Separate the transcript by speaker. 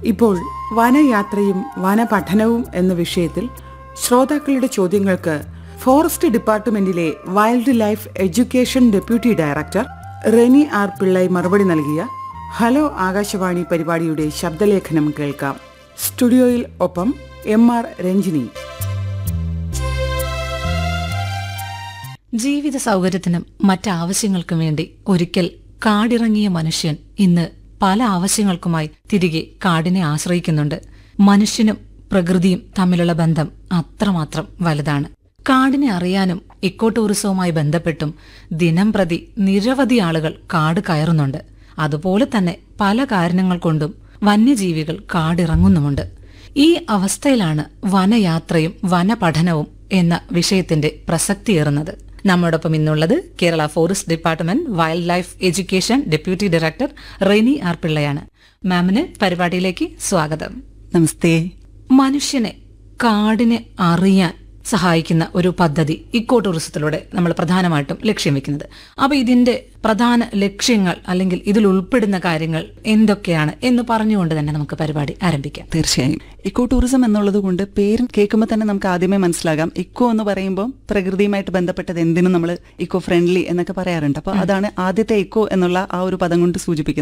Speaker 1: ഇപ്പോൾ വനയാത്രയും വനപഠനവും എന്ന വിഷയത്തിൽ ശ്രോതാക്കളുടെ ചോദ്യങ്ങൾക്ക് forest ഡിപ്പാർട്ട്മെന്റിലെ wild life education deputy director Reni R Pillai മറുപടി നൽകിയ ഹലോ ആകാശവാണി പരിപാടിയുടെ ശബ്ദലേഖനം കേൾക്കാം. സ്റ്റുഡിയോയിൽ ഒപ്പം MR രഞ്ജിനി.
Speaker 2: ജീവിത സൗകര്യത്തിനും മറ്റാവശ്യങ്ങൾക്കും വേണ്ടി ഒരിക്കൽ കാടിറങ്ങിയ മനുഷ്യൻ ഇന്ന് പല ആവശ്യങ്ങൾക്കുമായി തിരികെ കാടിനെ ആശ്രയിക്കുന്നുണ്ട്. മനുഷ്യനും പ്രകൃതിയും തമ്മിലുള്ള ബന്ധം അത്രമാത്രം വലുതാണ്. കാടിനെ അറിയാനും ഇക്കോ ടൂറിസവുമായി ബന്ധപ്പെട്ടും ദിനം പ്രതി നിരവധി ആളുകൾ കാട് കയറുന്നുണ്ട്. അതുപോലെ തന്നെ പല കാരണങ്ങൾ കൊണ്ടും വന്യജീവികൾ കാടിറങ്ങുന്നുമുണ്ട്. ഈ അവസ്ഥയിലാണ് വനയാത്രയും വനപഠനവും എന്ന വിഷയത്തിന്റെ പ്രസക്തിയേറുന്നത്. നമ്മോടൊപ്പം ഇന്നുള്ളത് Kerala forest department wild life education deputy director Reni R പിള്ളയാണ്. മാമിന് പരിപാടിയിലേക്ക് സ്വാഗതം.
Speaker 3: നമസ്തേ.
Speaker 2: മനുഷ്യനെ കാടിനെ അറിയാൻ സഹായിക്കുന്ന ഒരു പദ്ധതി ഇക്കോ ടൂറിസത്തിലൂടെ നമ്മൾ പ്രധാനമായിട്ടും ലക്ഷ്യം വെക്കുന്നത്. അപ്പൊ ഇതിന്റെ പ്രധാന ലക്ഷ്യങ്ങൾ അല്ലെങ്കിൽ ഇതിൽ ഉൾപ്പെടുന്ന കാര്യങ്ങൾ എന്തൊക്കെയാണ് എന്ന് പറഞ്ഞുകൊണ്ട് തന്നെ നമുക്ക് പരിപാടി ആരംഭിക്കാം.
Speaker 3: തീർച്ചയായും. ഇക്കോ ടൂറിസം എന്നുള്ളത് കൊണ്ട് പേര് കേൾക്കുമ്പോൾ തന്നെ നമുക്ക് ആദ്യമേ മനസ്സിലാകാം. ഇക്കോ എന്ന് പറയുമ്പോൾ പ്രകൃതിയുമായിട്ട് ബന്ധപ്പെട്ടത് എന്തിനും നമ്മൾ ഇക്കോ ഫ്രണ്ട്ലി എന്നൊക്കെ പറയാറുണ്ട്. അപ്പൊ അതാണ് ആദ്യത്തെ ഇക്കോ എന്നുള്ള ആ ഒരു പദം കൊണ്ട് സൂചിപ്പിക്കുന്നത്.